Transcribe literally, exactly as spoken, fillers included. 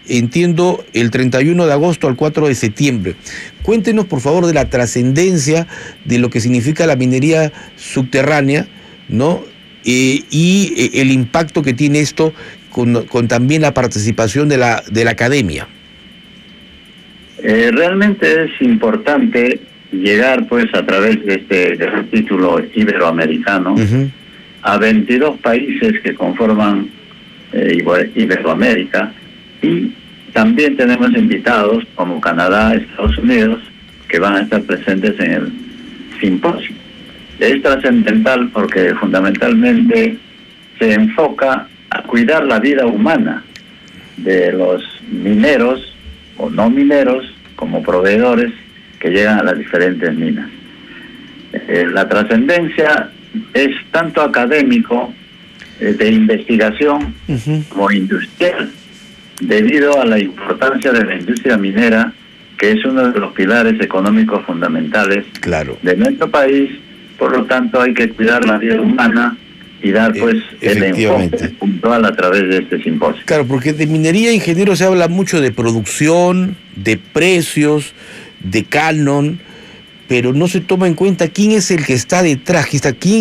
entiendo, el treinta y uno de agosto al cuatro de septiembre. Cuéntenos, por favor, de la trascendencia de lo que significa la minería subterránea, ¿no? Eh, y eh, el impacto que tiene esto con, con también la participación de la, de la academia. Eh, realmente es importante llegar, pues, a través de este, de este título iberoamericano, uh-huh, a veintidós países que conforman eh, Iberoamérica, y también tenemos invitados como Canadá, Estados Unidos, que van a estar presentes en el simposio. Es trascendental porque fundamentalmente se enfoca a cuidar la vida humana de los mineros o no mineros como proveedores que llegan a las diferentes minas. Eh, la trascendencia es tanto académico, eh, de investigación, uh-huh, como industrial, debido a la importancia de la industria minera, que es uno de los pilares económicos fundamentales, claro, de nuestro país. Por lo tanto, hay que cuidar la vida humana y dar, pues, el enfoque puntual a través de este simposio. Claro, porque de minería, ingeniero, se habla mucho de producción, de precios, de canon, pero no se toma en cuenta quién es el que está detrás, quién